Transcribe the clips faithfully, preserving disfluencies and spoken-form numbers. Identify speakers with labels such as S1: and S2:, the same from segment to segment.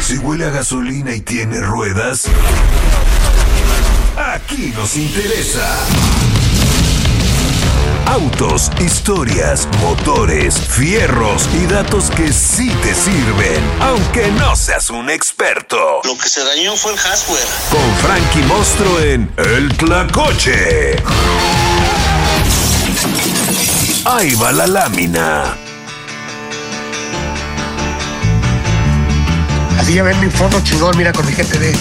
S1: Si huele a gasolina y tiene ruedas, aquí nos interesa. Autos, historias, motores, fierros y datos que sí te sirven, aunque no seas un experto.
S2: Lo que se dañó fue el hardware.
S1: Con Frankie Monstruo en El Tlacoche. Ahí va la lámina.
S3: Así ya ven mi fondo chingón, mira, con mi G T D.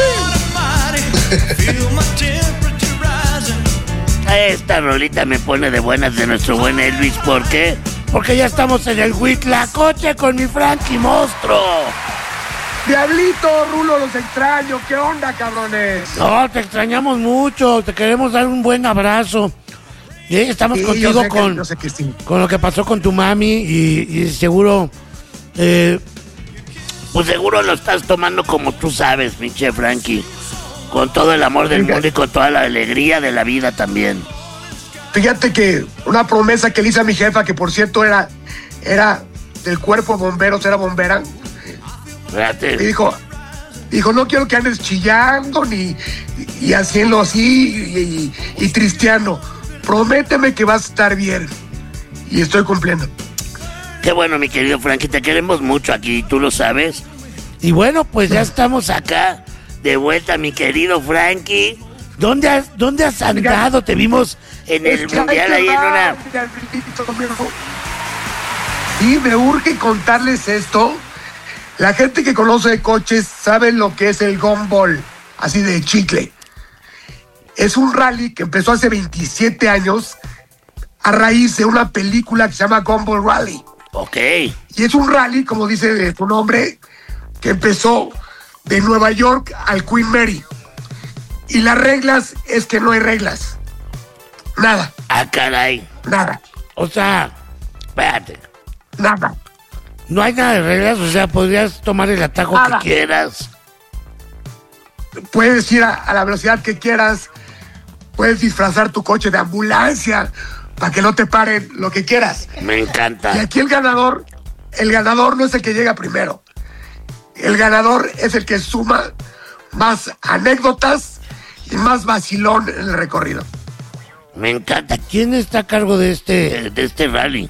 S4: Esta rolita me pone de buenas de nuestro buen Elvis. ¿Por qué? Porque ya estamos en el Huitlacoche con mi Frankie Monstruo.
S3: Diablito, Rulo, los extraño. ¿Qué onda, cabrones?
S4: No, te extrañamos mucho. Te queremos dar un buen abrazo. Y estamos
S3: Sí,
S4: contigo
S3: yo sé
S4: con,
S3: que- yo sé que sí.
S4: con lo que pasó con tu mami. Y, y seguro... Eh, pues seguro lo estás tomando como tú sabes, pinche Frankie. Con todo el amor del
S3: Fíjate.
S4: mundo y con toda la alegría de la vida también.
S3: Fíjate que una promesa que le hice a mi jefa, que por cierto era, era del cuerpo de bomberos, era bombera,
S4: Espérate.
S3: y dijo, dijo, no quiero que andes chillando ni y, y haciendo así y, y, y tristeando. Prométeme que vas a estar bien. Y estoy cumpliendo.
S4: Qué bueno, mi querido Frankie, te queremos mucho aquí, tú lo sabes. Y bueno, pues ya estamos acá de vuelta, mi querido Frankie. ¿Dónde has, dónde has andado? Te vimos en el
S3: Es que
S4: mundial
S3: hay
S4: ahí
S3: que
S4: en una...
S3: dar, viejo. Y me urge contarles esto. La gente que conoce de coches sabe lo que es el gumball, así de chicle. Es un rally que empezó hace veintisiete años a raíz de una película que se llama Gumball Rally.
S4: Ok.
S3: Y es un rally, como dice su nombre, que empezó de Nueva York al Queen Mary. Y las reglas es que no hay reglas. Nada,
S4: Ah, caray.
S3: nada,
S4: O sea, espérate.
S3: nada.
S4: No hay nada de reglas, o sea, podrías tomar el atajo
S3: Nada.
S4: que quieras.
S3: Puedes ir a, a la velocidad que quieras. Puedes disfrazar tu coche de ambulancia para que no te paren, lo que quieras.
S4: Me
S3: Y
S4: encanta.
S3: aquí el ganador, el ganador no es el que llega primero. El ganador es el que suma más anécdotas y más vacilón en el recorrido.
S4: Me encanta. ¿Quién está a cargo de este, de este rally?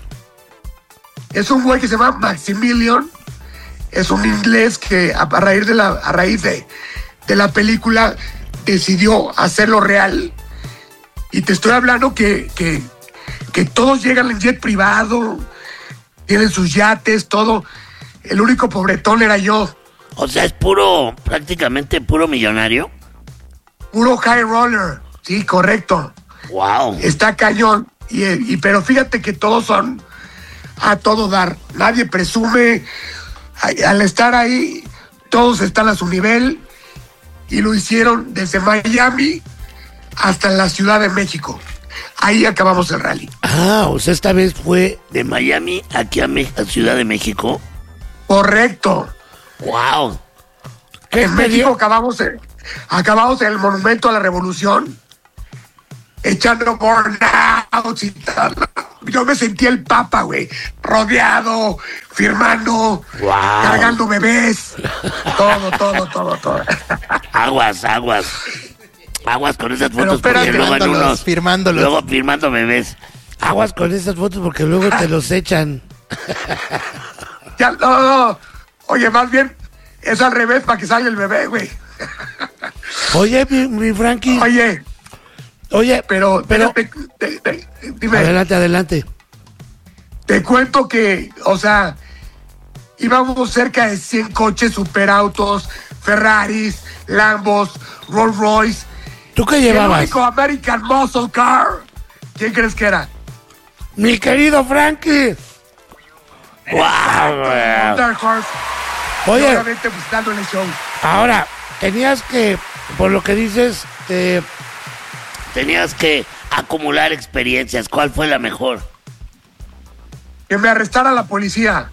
S3: Es un güey que se llama Maximilian. Es un inglés que a, a raíz de la a raíz de, de la película decidió hacerlo real. Y te estoy hablando que, que, que todos llegan en jet privado, tienen sus yates, todo. El único pobretón era yo.
S4: O sea, es puro, prácticamente puro millonario.
S3: Puro high roller. Sí, correcto.
S4: Wow.
S3: Está cañón. Y, y pero fíjate que todos son a todo dar. Nadie presume. A- Al estar ahí, todos están a su nivel. Y lo hicieron desde Miami hasta la Ciudad de México. Ahí acabamos el rally.
S4: Ah, o sea, esta vez fue de Miami aquí a, Me- a Ciudad de México.
S3: Correcto.
S4: Wow. ¿Qué
S3: En México
S4: México?
S3: acabamos, en- acabamos en el Monumento a la Revolución, echando burnouts y tal. Yo me sentí el papa, güey, rodeado, firmando,
S4: Wow.
S3: cargando bebés, todo, todo, todo, todo.
S4: Aguas, aguas. Aguas con esas
S3: Pero
S4: fotos porque
S3: espérate,
S4: luego en
S5: firmándolos,
S4: unos...
S5: firmándolos.
S4: Luego firmando bebés. Aguas con esas fotos porque luego te los echan.
S3: Ya, no, no, no. Oye, más bien, es al revés para que salga el bebé, güey.
S4: Oye, mi, mi Frankie.
S3: Oye,
S4: Oye,
S3: pero,
S4: pero...
S3: pero, te, te- te- dime.
S4: Adelante, adelante.
S3: Te cuento que, o sea, íbamos cerca de cien coches, superautos, Ferraris, Lambos, Rolls Royce.
S4: ¿Tú qué
S3: El
S4: llevabas?
S3: único American Muscle Car. ¿Quién crees que era?
S4: Mi querido Frankie. Wow, güey.
S3: Dark Horse. Y
S4: Oye,
S3: obviamente, pues, dándole show.
S4: ahora, tenías que, por lo que dices, eh, tenías que acumular experiencias. ¿Cuál fue la mejor?
S3: Que me arrestara la policía.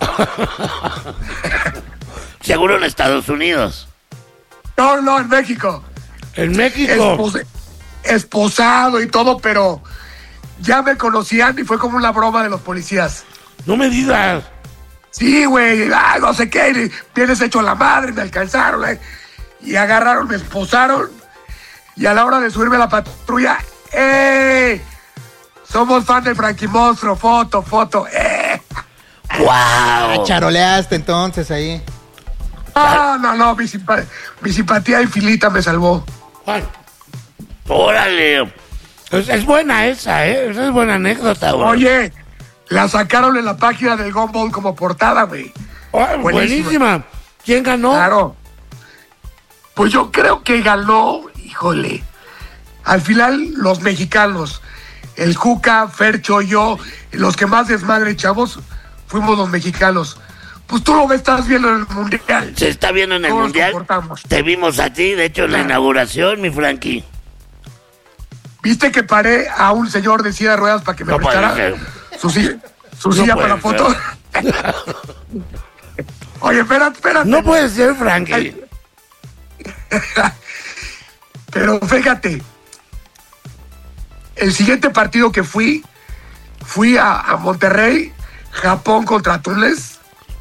S4: Seguro en Estados Unidos.
S3: No, no, en México.
S4: En México.
S3: Espose- esposado y todo, pero ya me conocían y fue como una broma de los policías.
S4: No me digas.
S3: Sí, güey, ah, no sé qué, tienes hecho la madre, me alcanzaron, eh. Y agarraron, me esposaron, y a la hora de subirme a la patrulla, ¡eh! Somos fan de Frankie Monstruo, foto, foto, ¡eh!
S4: ¡Wow!
S2: Ah, charoleaste entonces ahí.
S3: No, no, no, mi, simpa- mi simpatía infinita me salvó.
S4: Juan, órale. Es, es buena esa, ¿eh? Esa es buena anécdota, güey.
S3: Oye, la sacaron en la página del Gumball como portada, güey.
S4: Oh, buenísima. buenísima. ¿Quién ganó?
S3: Claro. Pues yo creo que ganó, híjole, al final los mexicanos, el Juca, Fercho, yo, los que más desmadre echamos, fuimos los mexicanos. Pues tú lo ves, estás viendo en el Mundial.
S4: Se está viendo en el
S3: Todos
S4: Mundial.
S3: soportamos.
S4: Te vimos a ti, de hecho, en la
S3: Claro.
S4: inauguración, mi Frankie.
S3: ¿Viste que paré a un señor de silla de ruedas para que me
S4: No puede
S3: prestara
S4: ser.
S3: su silla, su
S4: No
S3: silla
S4: puede
S3: para la foto? Oye, espérate, espérate.
S4: No puede ser, Frankie.
S3: Ay. Pero fíjate, el siguiente partido que fui, fui a, a Monterrey, Japón contra Túnez,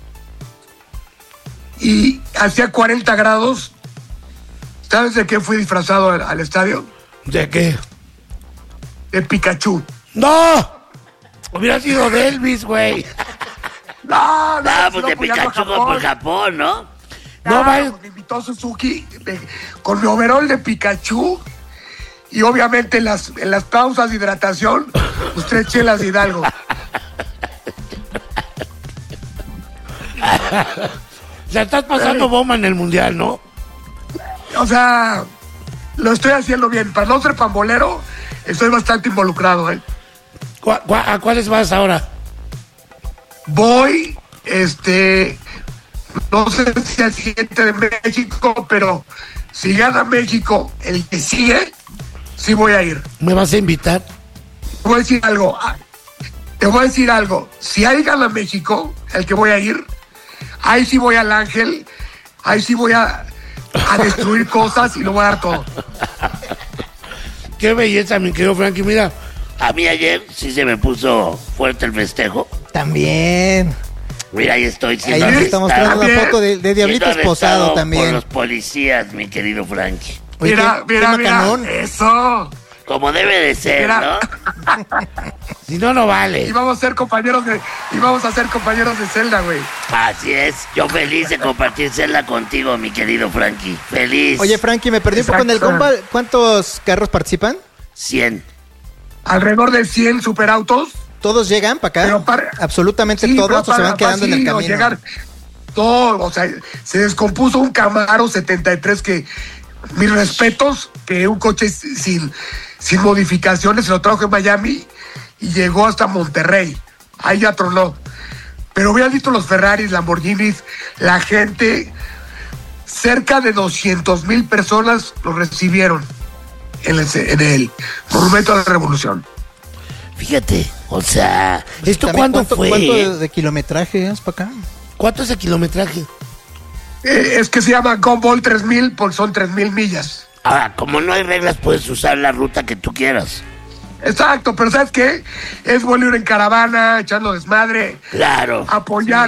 S3: y hacía cuarenta grados. ¿Sabes de qué fui disfrazado al, al estadio?
S4: ¿De qué?
S3: De Pikachu.
S4: ¡No! Hubiera sido de Elvis, güey.
S3: No, no,
S4: Ah,
S3: si
S4: pues
S3: no,
S4: de
S3: pues ya
S4: Pikachu
S3: fue a
S4: por
S3: Japón.
S4: Japón, ¿no?
S3: No,
S4: No, va.
S3: pues me invitó Suzuki de- con mi overol de Pikachu y obviamente en las, en las pausas de hidratación, pues tres chelas de Hidalgo.
S4: O sea, estás pasando bomba en el Mundial, ¿no?
S3: O sea, lo estoy haciendo bien. Para no ser pambolero, estoy bastante involucrado, ¿eh?
S4: ¿Cu- cu- ¿A cuáles vas ahora?
S3: Voy, este, no sé si al siguiente de México, pero si gana México el que sigue, sí voy a ir.
S4: ¿Me vas a invitar?
S3: Te voy a decir algo. ah, Te voy a decir algo. Si ahí gana México, el que voy a ir, ahí sí voy al Ángel, ahí sí voy a, a destruir cosas y lo voy a dar todo.
S4: Qué belleza, mi querido Frankie. Mira, a mí ayer sí se me puso fuerte el festejo.
S2: También.
S4: Mira, ahí estoy
S2: Ahí
S4: siendo
S2: nos está mostrando
S4: arrestado.
S2: una foto de, de Diablito
S4: Siendo
S2: esposado
S4: arrestado
S2: también.
S4: por los policías, mi querido Frankie.
S2: Oye,
S3: Mira,
S2: qué-
S3: mira,
S2: qué
S3: mira.
S2: macanón.
S3: Eso.
S4: Como debe de ser,
S3: Mira.
S4: ¿no? Si no, no
S3: Y
S4: vale.
S3: vamos a ser compañeros de, y vamos a ser compañeros de celda, güey.
S4: Así es. Yo feliz de compartir celda contigo, mi querido Frankie. Feliz.
S2: Oye, Frankie, me perdí un poco en el
S3: Exacto.
S2: Gumball. ¿Cuántos carros participan?
S4: cien.
S3: Alrededor de cien superautos.
S2: ¿Todos llegan para acá?
S3: Pero para-
S2: ¿Absolutamente
S3: Sí,
S2: todos
S3: pero
S2: o se
S3: para
S2: van quedando en el
S3: Basilio
S2: camino?
S3: llegar todo, o sea, se descompuso un Camaro setenta y tres que, mis respetos, que un coche sin, sin modificaciones, se lo trajo en Miami y llegó hasta Monterrey. Ahí ya tronó. Pero hubieras visto los Ferraris, Lamborghinis, la gente, cerca de doscientos mil personas lo recibieron en el, en el Monumento a la Revolución.
S4: Fíjate, o sea, ¿esto
S2: También,
S4: cuándo
S2: ¿cuánto,
S4: fue?
S2: ¿Cuánto
S4: eh?
S2: de, de kilometraje es para acá?
S4: ¿Cuánto es el kilometraje?
S3: Eh, es que se llama Gumball tres mil porque son tres mil millas.
S4: Ahora, como no hay reglas, puedes usar la ruta que tú quieras.
S3: Exacto, pero ¿sabes qué? Es bueno ir en caravana, echando desmadre,
S4: Claro.
S3: apoyar.